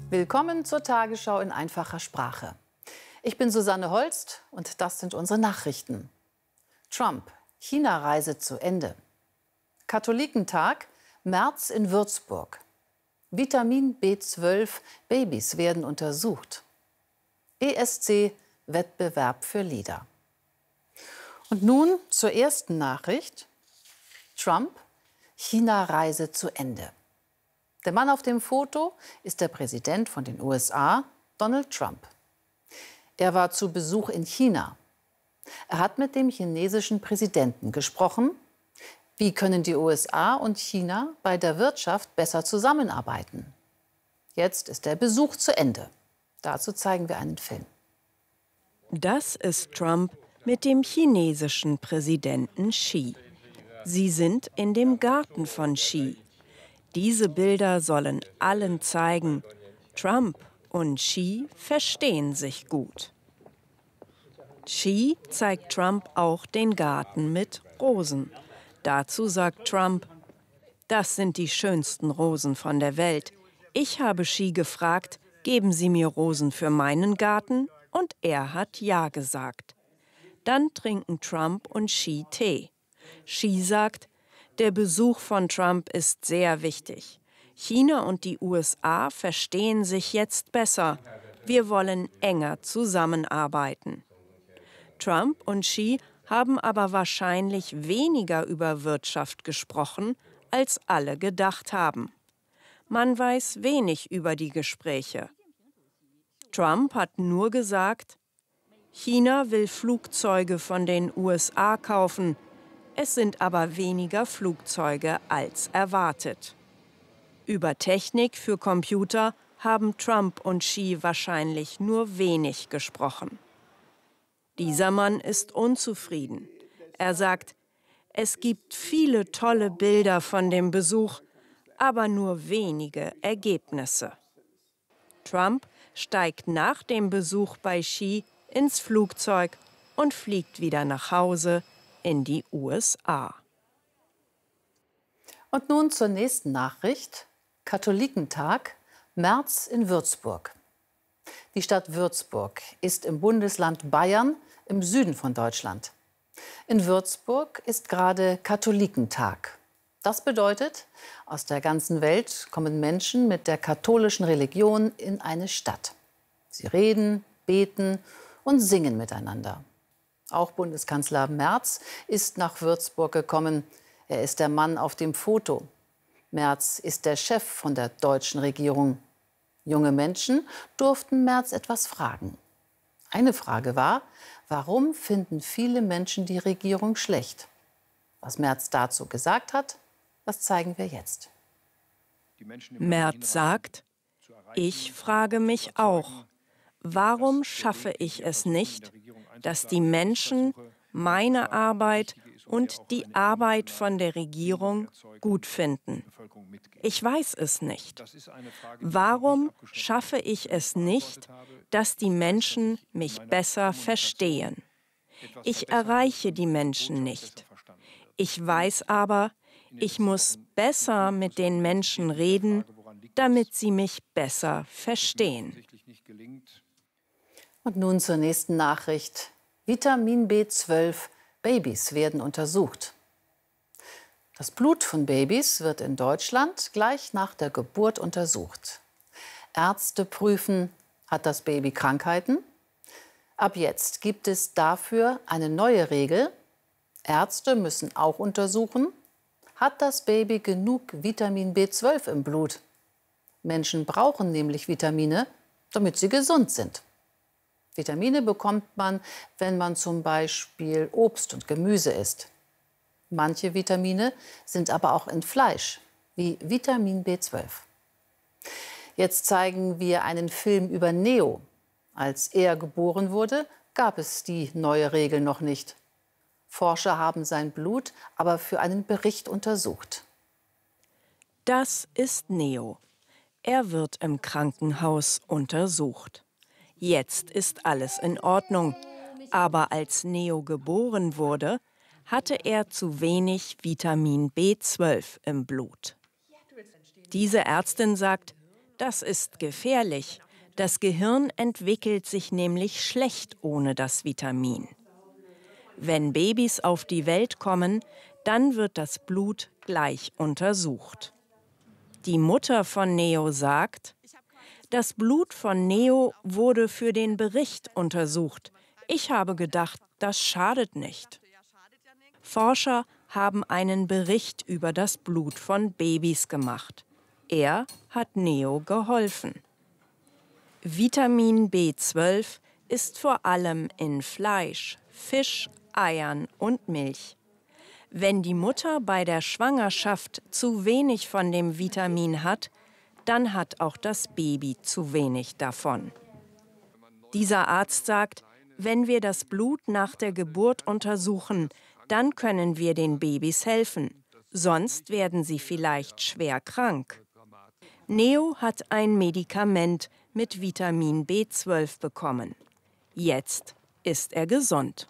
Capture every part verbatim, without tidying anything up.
Willkommen zur Tagesschau in einfacher Sprache. Ich bin Susanne Holst und das sind unsere Nachrichten. Trump, China-Reise zu Ende. Katholikentag, März in Würzburg. Vitamin B zwölf, Babys werden untersucht. E S C, Wettbewerb für Lieder. Und nun zur ersten Nachricht. Trump, China-Reise zu Ende. Der Mann auf dem Foto ist der Präsident von den U S A, Donald Trump. Er war zu Besuch in China. Er hat mit dem chinesischen Präsidenten gesprochen. Wie können die U S A und China bei der Wirtschaft besser zusammenarbeiten? Jetzt ist der Besuch zu Ende. Dazu zeigen wir einen Film. Das ist Trump mit dem chinesischen Präsidenten Xi. Sie sind in dem Garten von Xi. Diese Bilder sollen allen zeigen, Trump und Xi verstehen sich gut. Xi zeigt Trump auch den Garten mit Rosen. Dazu sagt Trump, das sind die schönsten Rosen von der Welt. Ich habe Xi gefragt, geben Sie mir Rosen für meinen Garten? Und er hat Ja gesagt. Dann trinken Trump und Xi Tee. Xi sagt, der Besuch von Trump ist sehr wichtig. China und die U S A verstehen sich jetzt besser. Wir wollen enger zusammenarbeiten. Trump und Xi haben aber wahrscheinlich weniger über Wirtschaft gesprochen, als alle gedacht haben. Man weiß wenig über die Gespräche. Trump hat nur gesagt, China will Flugzeuge von den U S A kaufen. Es sind aber weniger Flugzeuge als erwartet. Über Technik für Computer haben Trump und Xi wahrscheinlich nur wenig gesprochen. Dieser Mann ist unzufrieden. Er sagt, es gibt viele tolle Bilder von dem Besuch, aber nur wenige Ergebnisse. Trump steigt nach dem Besuch bei Xi ins Flugzeug und fliegt wieder nach Hause in die U S A. Und nun zur nächsten Nachricht. Katholikentag, März in Würzburg. Die Stadt Würzburg ist im Bundesland Bayern im Süden von Deutschland. In Würzburg ist gerade Katholikentag. Das bedeutet, aus der ganzen Welt kommen Menschen mit der katholischen Religion in eine Stadt. Sie reden, beten und singen miteinander. Auch Bundeskanzler Merz ist nach Würzburg gekommen. Er ist der Mann auf dem Foto. Merz ist der Chef von der deutschen Regierung. Junge Menschen durften Merz etwas fragen. Eine Frage war, warum finden viele Menschen die Regierung schlecht? Was Merz dazu gesagt hat, das zeigen wir jetzt. Merz sagt, ich frage mich auch, warum schaffe ich es nicht, dass die Menschen meine Arbeit und die Arbeit von der Regierung gut finden? Ich weiß es nicht. Warum schaffe ich es nicht, dass die Menschen mich besser verstehen? Ich erreiche die Menschen nicht. Ich weiß aber, ich muss besser mit den Menschen reden, damit sie mich besser verstehen. Und nun zur nächsten Nachricht. Vitamin B zwölf, Babys werden untersucht. Das Blut von Babys wird in Deutschland gleich nach der Geburt untersucht. Ärzte prüfen, hat das Baby Krankheiten? Ab jetzt gibt es dafür eine neue Regel. Ärzte müssen auch untersuchen, hat das Baby genug Vitamin B zwölf im Blut? Menschen brauchen nämlich Vitamine, damit sie gesund sind. Vitamine bekommt man, wenn man zum Beispiel Obst und Gemüse isst. Manche Vitamine sind aber auch in Fleisch, wie Vitamin B zwölf. Jetzt zeigen wir einen Film über Neo. Als er geboren wurde, gab es die neue Regel noch nicht. Forscher haben sein Blut aber für einen Bericht untersucht. Das ist Neo. Er wird im Krankenhaus untersucht. Jetzt ist alles in Ordnung. Aber als Neo geboren wurde, hatte er zu wenig Vitamin B zwölf im Blut. Diese Ärztin sagt, Das ist gefährlich. Das Gehirn entwickelt sich nämlich schlecht ohne das Vitamin. Wenn Babys auf die Welt kommen, dann wird das Blut gleich untersucht. Die Mutter von Neo sagt: Das Blut von Neo wurde für den Bericht untersucht. Ich habe gedacht, das schadet nicht. Forscher haben einen Bericht über das Blut von Babys gemacht. Er hat Neo geholfen. Vitamin B zwölf ist vor allem in Fleisch, Fisch, Eiern und Milch. Wenn die Mutter bei der Schwangerschaft zu wenig von dem Vitamin hat, dann hat auch das Baby zu wenig davon. Dieser Arzt sagt, wenn wir das Blut nach der Geburt untersuchen, dann können wir den Babys helfen, sonst werden sie vielleicht schwer krank. Neo hat ein Medikament mit Vitamin B zwölf bekommen. Jetzt ist er gesund.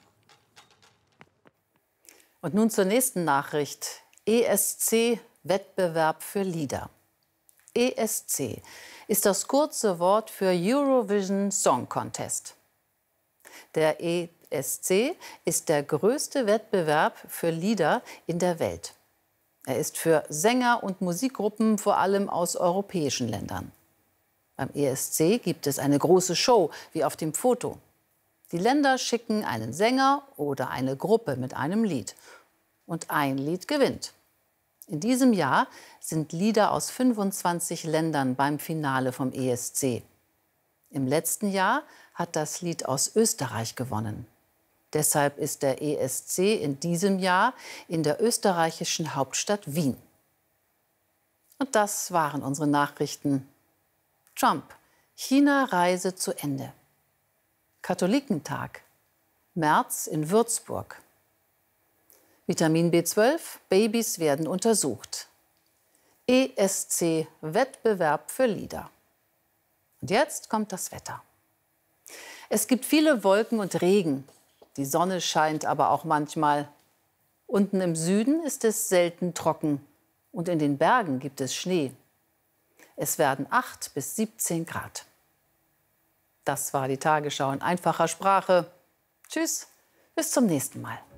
Und nun zur nächsten Nachricht. E S C-Wettbewerb für Lieder. E S C ist das kurze Wort für Eurovision Song Contest. Der E S C ist der größte Wettbewerb für Lieder in der Welt. Er ist für Sänger und Musikgruppen vor allem aus europäischen Ländern. Beim E S C gibt es eine große Show, wie auf dem Foto. Die Länder schicken einen Sänger oder eine Gruppe mit einem Lied. Und ein Lied gewinnt. In diesem Jahr sind Lieder aus fünfundzwanzig Ländern beim Finale vom E S C. Im letzten Jahr hat das Lied aus Österreich gewonnen. Deshalb ist der E S C in diesem Jahr in der österreichischen Hauptstadt Wien. Und das waren unsere Nachrichten. Trump: China-Reise zu Ende. Katholikentag. März in Würzburg. Vitamin B zwölf, Babys werden untersucht. E S C-Wettbewerb für Lieder. Und jetzt kommt das Wetter. Es gibt viele Wolken und Regen. Die Sonne scheint aber auch manchmal. Unten im Süden ist es selten trocken. Und in den Bergen gibt es Schnee. Es werden acht bis siebzehn Grad. Das war die Tagesschau in einfacher Sprache. Tschüss, bis zum nächsten Mal.